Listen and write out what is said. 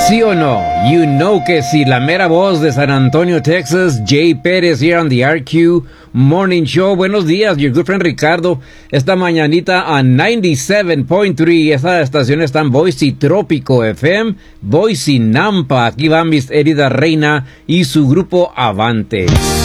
¿Sí o no? You know que sí. La mera voz de San Antonio, Texas. Jay Pérez here on the RQ Morning Show. Buenos días, your good friend Ricardo. Esta mañanita a 97.3. Esta estación está en Boise Trópico FM, Boise Nampa. Aquí va Miss Erida Reina y su grupo Avante.